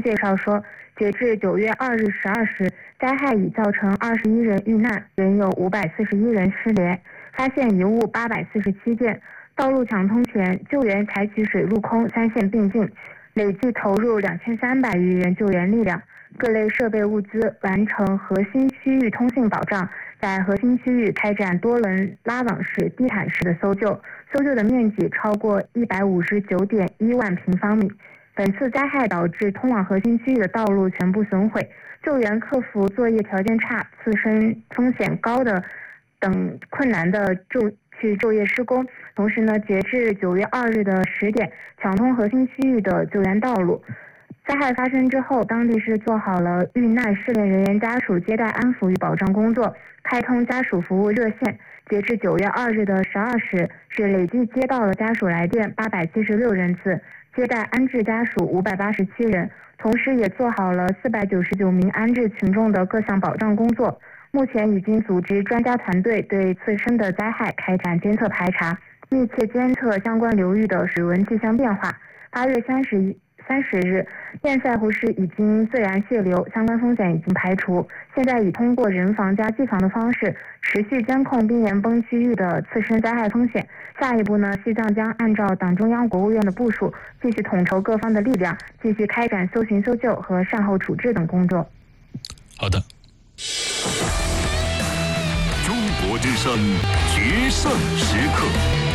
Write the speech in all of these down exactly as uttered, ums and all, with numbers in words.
介绍说，截至九月二日十二时，灾害已造成二十一人遇难，仍有五百四十一人失联，发现遗物八百四十七件。道路抢通前，救援采取水陆空三线并进，累计投入两千三百余人救援力量，各类设备物资完成核心区域通信保障，在核心区域开展多轮拉网式、地毯式的搜救，搜救的面积超过一百五十九点一万平方米。本次灾害导致通往核心区域的道路全部损毁，救援克服作业条件差、自身风险高的等困难的救去昼夜施工。同时呢，截至九月二日的十点，抢通核心区域的救援道路。灾害发生之后，当地是做好了遇难失联人员家属接待安抚与保障工作，开通家属服务热线。截至九月二日的十二时，是累计接到了家属来电八百七十六人次，接待安置家属五百八十七人，同时也做好了四百九十九名安置群众的各项保障工作。目前已经组织专家团队对自身的灾害开展监测排查，密切监测相关流域的水文气象变化。八月三十三十日，堰塞湖市已经自然泄流，相关风险已经排除。现在已通过人防加机防的方式，持续监控冰岩崩区域的次生灾害风险。下一步呢，西藏将按照党中央、国务院的部署，继续统筹各方的力量，继续开展搜寻、搜救和善后处置等工作。 好的。中国之声决胜时刻。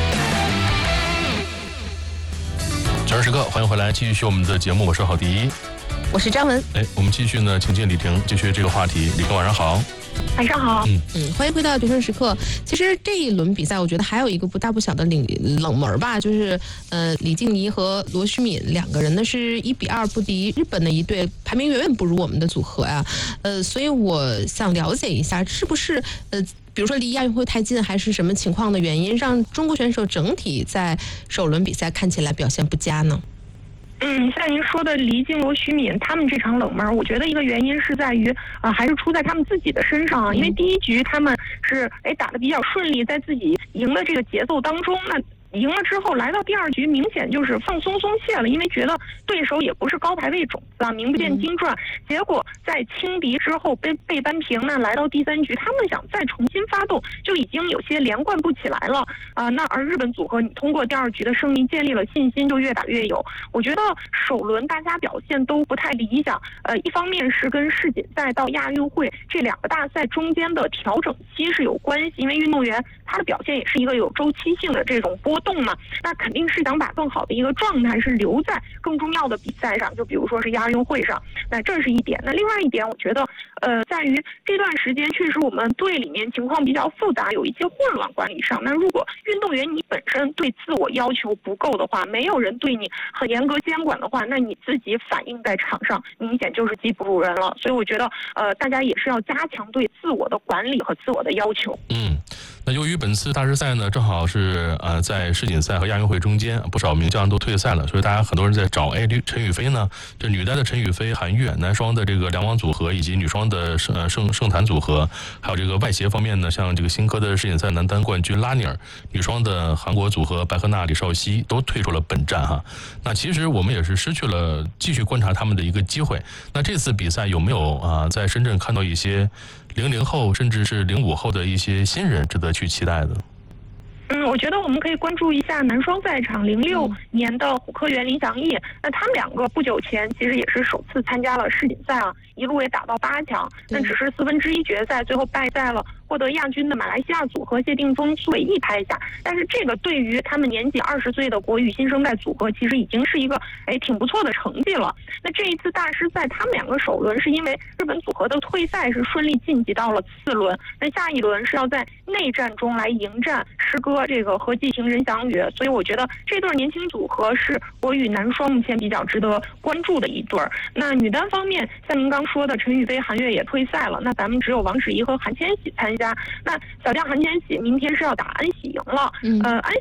决胜时刻，欢迎回来，继续我们的节目，我是郝迪， 我是张文。 哎，我们继续呢，请进李婷，继续这个话题。李婷，晚上好。 晚上好。 嗯嗯，欢迎回到决胜时刻。其实这一轮比赛，我觉得还有一个不大不小的冷冷门吧，就是呃李静怡和罗旭敏两个人呢是一比二不敌日本的一队，排名远远不如我们的组合呀。呃，所以我想了解一下，是不是呃。比如说离亚运会太近，还是什么情况的原因，让中国选手整体在首轮比赛看起来表现不佳呢？ 嗯，像您说的黎静、罗徐敏他们这场冷门，我觉得一个原因是在于啊、呃，还是出在他们自己的身上啊。因为第一局他们是哎打得比较顺利，在自己赢的这个节奏当中，那赢了之后来到第二局，明显就是放松松懈了，因为觉得对手也不是高排位种子啊，名不见经传。结果在轻敌之后被被扳平呢，来到第三局，他们想再重新发动，就已经有些连贯不起来了啊、呃。那而日本组合，你通过第二局的胜利建立了信心，就越打越有。我觉得首轮大家表现都不太理想，呃，一方面是跟世锦赛到亚运会这两个大赛中间的调整期是有关系，因为运动员他的表现也是一个有周期性的这种波动嘛，那肯定是想把更好的一个状态是留在更重要的比赛上，就比如说是亚运会上，那这是一点。那另外一点，我觉得，呃，在于这段时间确实我们队里面情况比较复杂，有一些混乱管理上。那如果运动员你本身对自我要求不够的话，没有人对你很严格监管的话，那你自己反映在场上，明显就是技不如人了。所以我觉得，呃，大家也是要加强对自我的管理和自我的要求。 嗯。那由于本次大师赛呢，正好是呃在世锦赛和亚运会中间，不少名将都退赛了，所以大家很多人在找，哎，陈雨菲呢，这女单的陈雨菲、韩悦，男双的这个梁王组合，以及女双的盛盛盛坛组合，还有这个外协方面呢，像这个新科的世锦赛男单冠军拉尼尔，女双的韩国组合白赫娜、李绍希都退出了本站哈。那其实我们也是失去了继续观察他们的一个机会。那这次比赛有没有啊、呃、在深圳看到一些零零后甚至是零五后的一些新人值得去期待的？ 嗯，我觉得我们可以关注一下男双赛场，零六年的胡科元、林翔毅，那他们两个不久前其实也是首次参加了世锦赛啊，一路也打到八强，但只是四分之一决赛，最后败在了获得亚军的马来西亚组合谢定峰、苏伟毅拍下。但是这个对于他们年仅二十岁的国羽新生代组合，其实已经是一个哎挺不错的成绩了。那这一次大师赛，他们两个首轮是因为日本组合的退赛是顺利晋级到了次轮，那下一轮是要在内战中来迎战师哥这个何继廷、任翔宇，所以我觉得这对年轻组合是国羽男双目前比较值得关注的一对儿。那女单方面，像您刚说的陈雨菲、韩悦也退赛了，那咱们只有王芷怡和韩千玺参加。那小将韩千玺明天是要打安喜莹了，呃，安